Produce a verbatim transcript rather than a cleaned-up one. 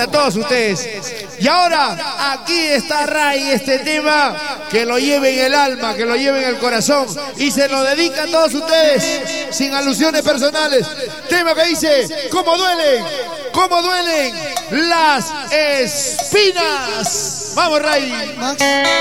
para todos ustedes. Y ahora, aquí está Ray, este tema, que lo lleve en el alma, que lo lleve en el corazón. Y se lo dedica a todos ustedes, sin alusiones personales. Tema que dice, ¿cómo duelen? ¿Cómo duelen las espinas? Vamos, Ray.